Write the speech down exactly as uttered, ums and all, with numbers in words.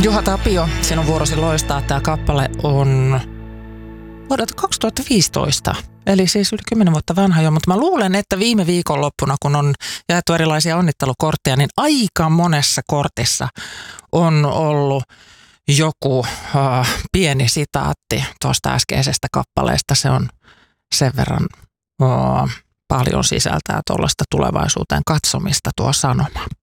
Juha Tapio, sinun vuorosi loistaa. Tämä kappale on vuodelta kaksituhattaviisitoista, eli siis yli kymmenen vuotta vanha jo, mutta mä luulen, että viime viikonloppuna, kun on jaettu erilaisia onnittelukortteja, niin aika monessa kortissa on ollut joku uh, pieni sitaatti tuosta äskeisestä kappaleesta. Se on sen verran uh, paljon sisältää tuollaista tulevaisuuteen katsomista tuo sanoma.